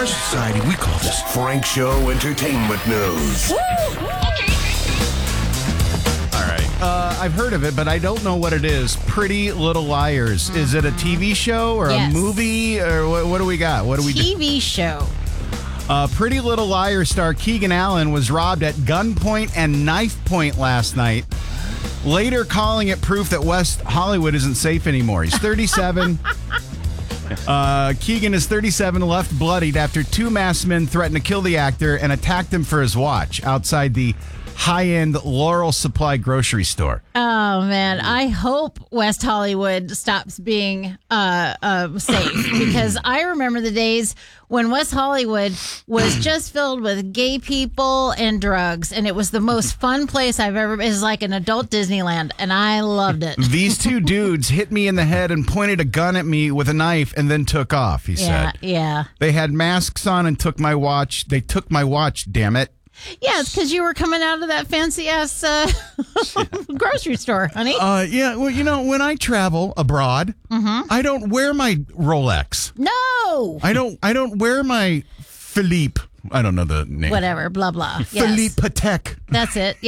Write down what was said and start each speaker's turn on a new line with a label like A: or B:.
A: our society, we call this Frank Show Entertainment News.
B: I've heard of it, but I don't know what it is. Pretty Little Liars. Is it a TV show or
C: Yes.
B: a movie? Or what do we got? What do we do?
C: TV show.
B: Pretty Little Liars star Keegan Allen was robbed at gunpoint and knife point last night, later calling it proof that West Hollywood isn't safe anymore. He's 37. Keegan is 37, left bloodied after two masked men threatened to kill the actor and attacked him for his watch outside the high-end Laurel Supply grocery store.
C: Oh, man. I hope West Hollywood stops being safe, because I remember the days when West Hollywood was just filled with gay people and drugs, and it was the most fun place I've ever been. It was like an adult Disneyland, and I loved it.
B: These two dudes hit me in the head and pointed a gun at me with a knife and then took off, he said.
C: Yeah.
B: They had masks on and took my watch. They took my watch, damn it.
C: Yeah, it's because you were coming out of that fancy-ass grocery store, honey.
B: Yeah, well, when I travel abroad, I don't wear my Rolex.
C: No!
B: I don't wear my Philippe. I don't know the name.
C: Whatever, blah, blah. Yes.
B: Philippe Patek.
C: That's it.